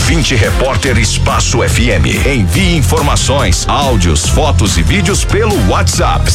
ouvinte repórter Espaço FM. Envie informações, áudios, fotos e vídeos pelo WhatsApp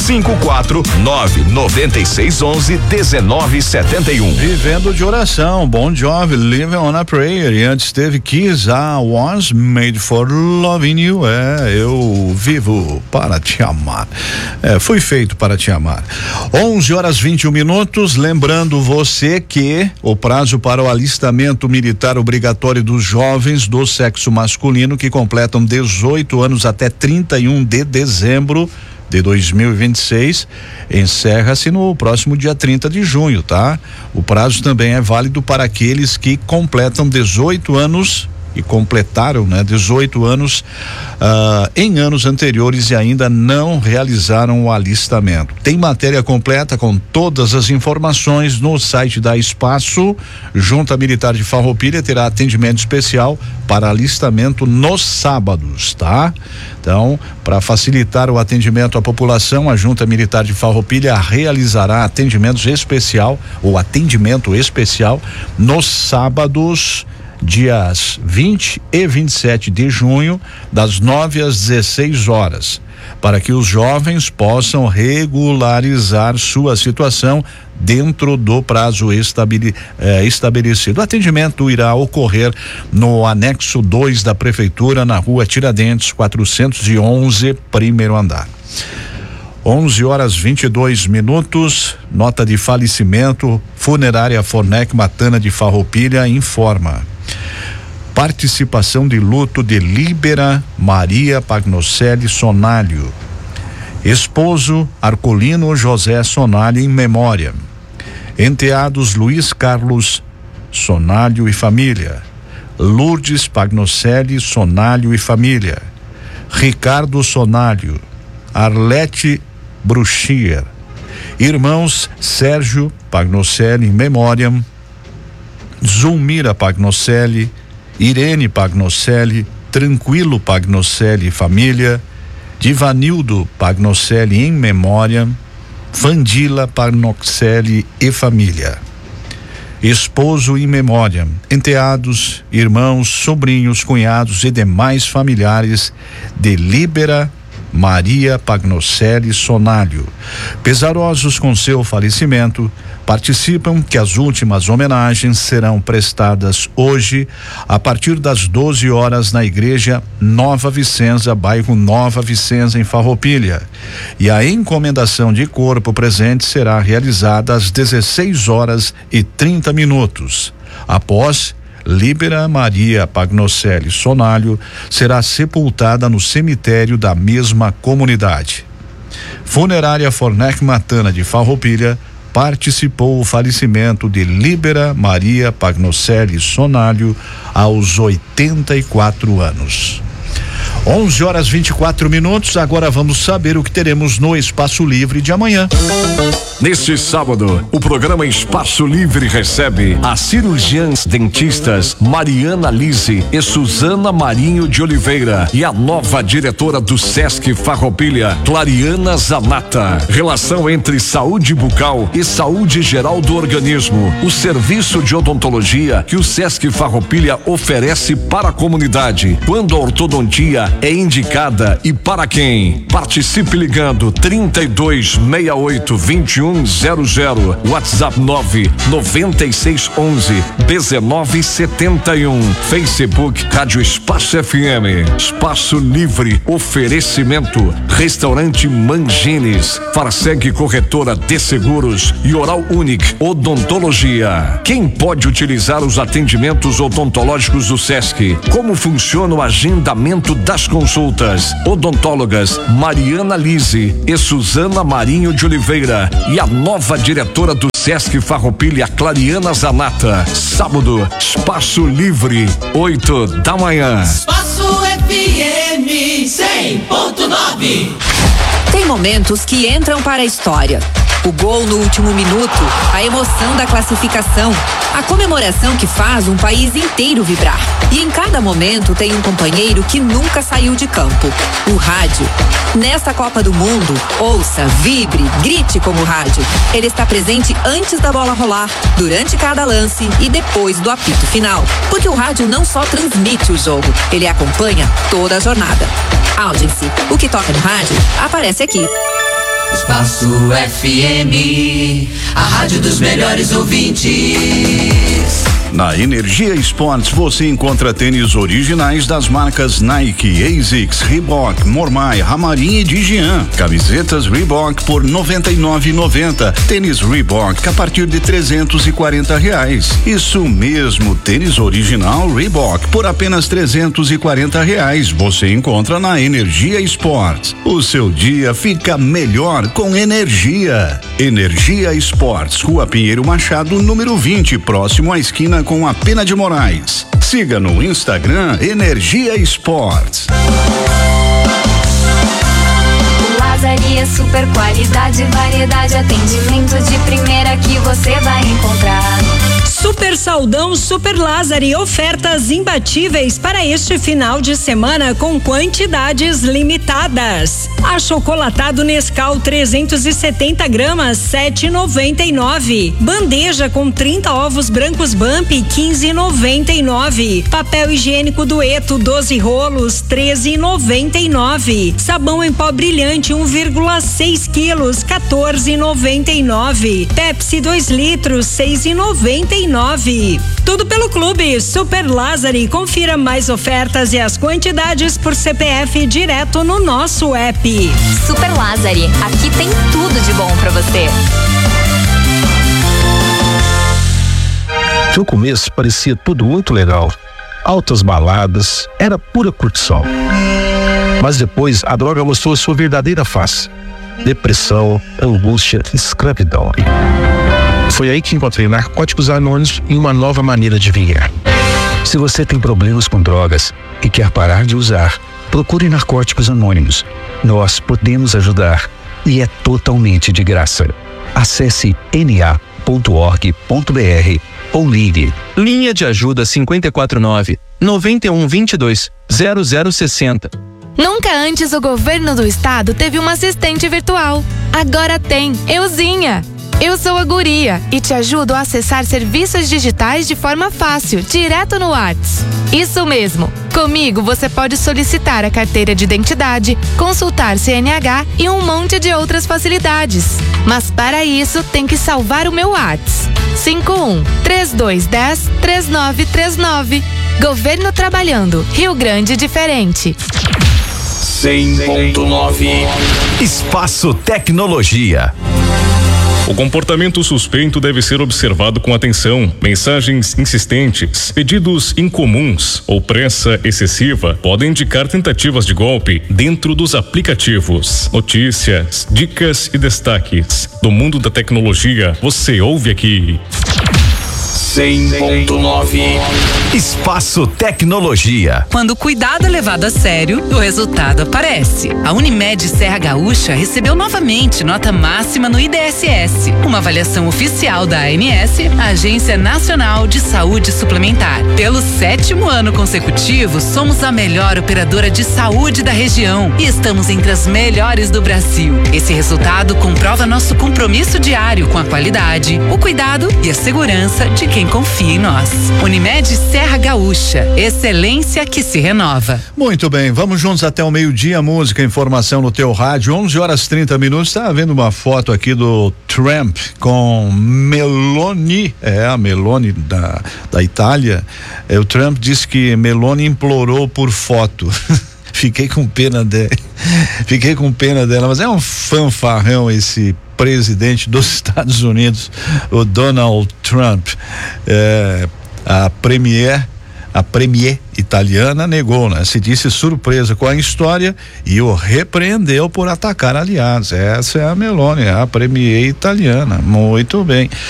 54996111971. Vivendo de oração, Bon Jovi, Living on a Prayer. E antes teve Kiss, I Was Made for Loving You. Eu vivo para te amar. Fui feito para te amar. 11h21. Lembrando você que o prazo para o alistamento militar obrigatório dos jovens do sexo masculino que completam 18 anos até 31 de dezembro de 2026 encerra-se no próximo dia 30 de junho, tá? O prazo também é válido para aqueles que completam 18 anos e completaram, 18 anos em anos anteriores e ainda não realizaram o alistamento. Tem matéria completa com todas as informações no site da Espaço. Junta Militar de Farroupilha terá atendimento especial para alistamento nos sábados, tá? Então, para facilitar o atendimento à população, a Junta Militar de Farroupilha realizará atendimento especial nos sábados, dias 20 e 27 de junho, das 9 às 16 horas, para que os jovens possam regularizar sua situação dentro do prazo estabelecido. O atendimento irá ocorrer no anexo 2 da Prefeitura, na Rua Tiradentes, 411, primeiro andar. 11h22. Nota de falecimento. Funerária Fornec Matana de Farroupilha informa: participação de luto de Líbera Maria Pagnocelli Sonalho, esposo Arcolino José Sonalho em memória. Enteados Luiz Carlos Sonalho e família, Lourdes Pagnocelli Sonalho e família, Ricardo Sonalho, Arlete Bruchier, irmãos Sérgio Pagnocelli em memória, Zulmira Pagnocelli, Irene Pagnocelli, Tranquilo Pagnocelli e família, Divanildo Pagnocelli em memória, Vandila Pagnocelli e família. Esposo em memória, enteados, irmãos, sobrinhos, cunhados e demais familiares de Líbera Maria Pagnocelli Sonalho. Pesarosos com seu falecimento, participam que as últimas homenagens serão prestadas hoje a partir das 12 horas na Igreja Nova Vicenza, bairro Nova Vicenza, em Farroupilha, e a encomendação de corpo presente será realizada às 16h30. Após, Líbera Maria Pagnocelli Sonalho será sepultada no cemitério da mesma comunidade. Funerária Fornec Matana de Farroupilha participou o falecimento de Líbera Maria Pagnocelli Sonalho aos 84 anos. 11h24. Agora vamos saber o que teremos no Espaço Livre de amanhã. Neste sábado, o programa Espaço Livre recebe as cirurgiãs dentistas Mariana Lise e Suzana Marinho de Oliveira e a nova diretora do Sesc Farroupilha, Clariana Zanata. Relação entre saúde bucal e saúde geral do organismo. O serviço de odontologia que o Sesc Farroupilha oferece para a comunidade. Quando a ortodontia é indicada e para quem? Participe ligando 3268-2100, WhatsApp 99611-1971, Facebook Rádio Espaço FM. Espaço Livre, oferecimento Restaurante Mangines, Farseg Corretora de Seguros e Oral Unique Odontologia. Quem pode utilizar os atendimentos odontológicos do Sesc? Como funciona o agendamento das consultas? Odontólogas Mariana Lise e Suzana Marinho de Oliveira e a nova diretora do Sesc Farroupilha, Clariana Zanata. Sábado, Espaço Livre, 8 da manhã. Espaço FM 100.9. Tem momentos que entram para a história. O gol no último minuto, a emoção da classificação, a comemoração que faz um país inteiro vibrar. E em cada momento tem um companheiro que nunca saiu de campo, o rádio. Nesta Copa do Mundo, ouça, vibre, grite como o rádio. Ele está presente antes da bola rolar, durante cada lance e depois do apito final. Porque o rádio não só transmite o jogo, ele acompanha toda a jornada. Audience, o que toca no rádio, aparece aqui. Espaço FM, a rádio dos melhores ouvintes. Na Energia Esportes você encontra tênis originais das marcas Nike, ASICS, Reebok, Mormai, Ramarim e Digian. Camisetas Reebok por R$ 99,90. Tênis Reebok a partir de R$340. Isso mesmo, tênis original Reebok por apenas R$340. Você encontra na Energia Esportes. O seu dia fica melhor com energia. Energia Esportes, Rua Pinheiro Machado, número 20, próximo à esquina com a Pena de Moraes. Siga no Instagram Energia Esportes. Lazaria, super qualidade, variedade, atendimento de primeira que você vai encontrar. Super Saldão, Super Lázari, ofertas imbatíveis para este final de semana com quantidades limitadas. Achocolatado Nescau 370 gramas, 7,99. Bandeja com 30 ovos brancos Bump, 15,99. Papel higiênico Dueto 12 rolos, 13,99. Sabão em pó brilhante 1,6 quilos, 14,99. Pepsi 2 litros, 6,99. Tudo pelo Clube Super Lázari. Confira mais ofertas e as quantidades por CPF direto no nosso app. Super Lázari, aqui tem tudo de bom pra você. No começo parecia tudo muito legal. Altas baladas, era pura curtição. Mas depois a droga mostrou sua verdadeira face. Depressão, angústia, escravidão. Foi aí que encontrei Narcóticos Anônimos em uma nova maneira de viver. Se você tem problemas com drogas e quer parar de usar, procure Narcóticos Anônimos. Nós podemos ajudar e é totalmente de graça. Acesse na.org.br ou ligue. Linha de ajuda 549-9122-0060. Nunca antes o governo do estado teve uma assistente virtual. Agora tem, Euzinha. Eu sou a Guria e te ajudo a acessar serviços digitais de forma fácil, direto no WhatsApp. Isso mesmo. Comigo você pode solicitar a carteira de identidade, consultar CNH e um monte de outras facilidades. Mas para isso tem que salvar o meu WhatsApp. 51-3210-3939. Governo trabalhando. Rio Grande diferente. 100.9 Espaço Tecnologia. O comportamento suspeito deve ser observado com atenção. Mensagens insistentes, pedidos incomuns ou pressa excessiva podem indicar tentativas de golpe dentro dos aplicativos. Notícias, dicas e destaques do mundo da tecnologia. Você ouve aqui. 100.9 Espaço Tecnologia. Quando o cuidado é levado a sério, o resultado aparece. A Unimed Serra Gaúcha recebeu novamente nota máxima no IDSS, uma avaliação oficial da ANS, a Agência Nacional de Saúde Suplementar. Pelo 7º ano consecutivo, somos a melhor operadora de saúde da região e estamos entre as melhores do Brasil. Esse resultado comprova nosso compromisso diário com a qualidade, o cuidado e a segurança de quem confia em nós. Unimed Serra Gaúcha, excelência que se renova. Muito bem, vamos juntos até o meio-dia, música, informação no teu rádio, 11h30. Tá vendo uma foto aqui do Trump com Meloni, a Meloni da Itália. O Trump disse que Meloni implorou por foto. Fiquei com pena dela, mas é um fanfarrão esse presidente dos Estados Unidos, o Donald Trump. A premier italiana negou, né? Se disse surpresa com a história e o repreendeu por atacar aliados. Essa é a Meloni, a premier italiana. Muito bem.